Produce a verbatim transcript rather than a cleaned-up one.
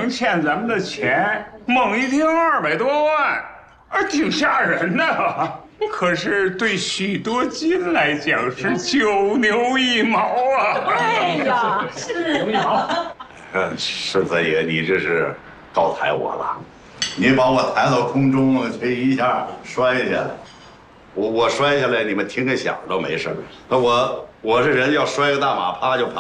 能欠咱们的钱，猛一听二百多万，啊，挺吓人的。可是对许多金来讲是九牛一毛啊！ 哎呀，是牛一毛。 世子爷，你这是高抬我了，你把我抬到空中了，这一下摔下来，我我摔下来，你们听个响都没事。那我我这人要摔个大马趴就趴。